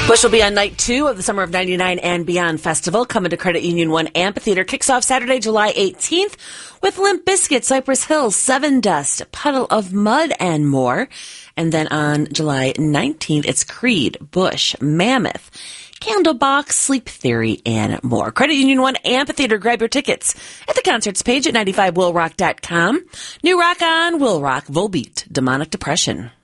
Bush will be on night 2 of the Summer of 99 and Beyond Festival, coming to Credit Union 1 Amphitheater. Kicks off Saturday, July 18th with Limp Bizkit, Cypress Hill, Seven Dust, Puddle of Mud, and more. And then on July 19th, it's Creed, Bush, Mammoth, Candlebox, Sleep Theory, and more. Credit Union 1 Amphitheater. Grab your tickets at the concerts page at 95willrock.com. New rock on Will Rock, Volbeat, Demonic Depression.